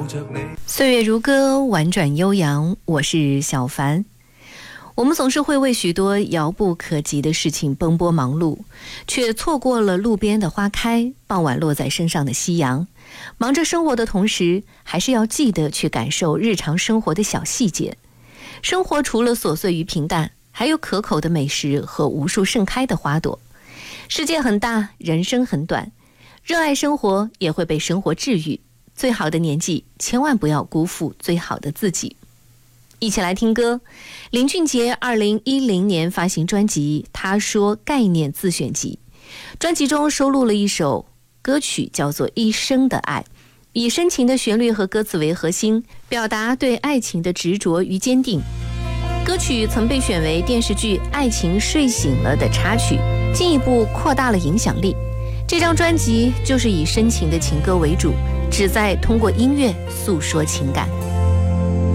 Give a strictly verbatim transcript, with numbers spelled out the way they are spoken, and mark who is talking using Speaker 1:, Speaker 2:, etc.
Speaker 1: 岁月如歌，婉转悠扬，我是小凡。我们总是会为许多遥不可及的事情奔波忙碌，却错过了路边的花开，傍晚落在身上的夕阳。忙着生活的同时，还是要记得去感受日常生活的小细节。生活除了琐碎与平淡，还有可口的美食和无数盛开的花朵。世界很大，人生很短，热爱生活也会被生活治愈。最好的年纪，千万不要辜负最好的自己。一起来听歌，林俊杰二零一零年发行专辑《他说概念自选集》，专辑中收录了一首歌曲叫做《一生的爱》，以深情的旋律和歌词为核心，表达对爱情的执着与坚定。歌曲曾被选为电视剧《爱情睡醒了》的插曲，进一步扩大了影响力。这张专辑就是以深情的情歌为主，旨在通过音乐诉说情感。